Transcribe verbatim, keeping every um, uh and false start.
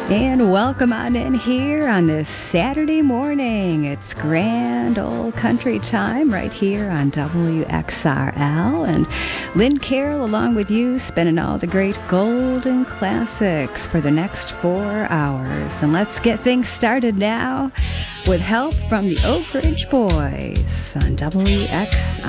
And welcome on in here on this Saturday morning. It's grand old country time right here on W X R L. And Lynn Carroll along with you, spinning all the great golden classics for the next four hours. And let's get things started now with help from the Oak Ridge Boys on W X R L.